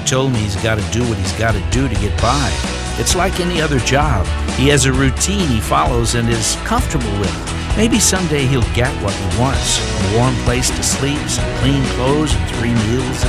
told me he's got to do what he's got to do to get by. It's like any other job. He has a routine he follows and is comfortable with. Maybe someday he'll get what he wants. A warm place to sleep, some clean clothes, and 3 meals